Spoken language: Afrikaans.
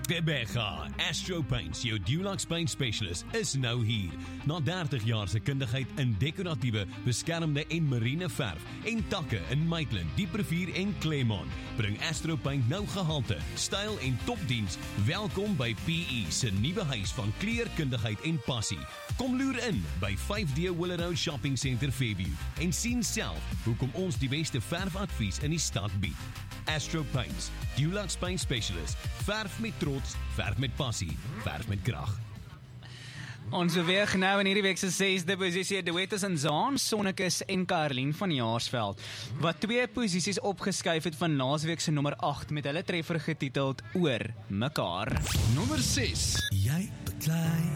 Tebega, Astro Paints, jou Dulux Paint Specialist, is nou hier. Na 30 jaar se kundigheid in dekoratiewe, beskermde en marine verf en takke in Maitland, Dieprivier en Claremont, bring Astro Paint nou gehalte, styl en topdiens. Welkom by PE se nuwe huis van kleurkundigheid en passie. Kom loer in by 5D Willow Shopping Centre Fairview en sien self hoekom ons die beste verfadvies in die stad bied. Astro Paints, Dulux Paint Specialist. Verf met trots, verf met passie, verf met krag. Ons beweeg nou in hierdie week se 6de posisie, Duettes en Zaan, Sonnekus en Karlien van Jaarsveld, wat 2 posisies opgeskuif het van laasweek se nommer 8 met hulle treffer getiteld Oor Mekaar. Nommer 6. Jy beklei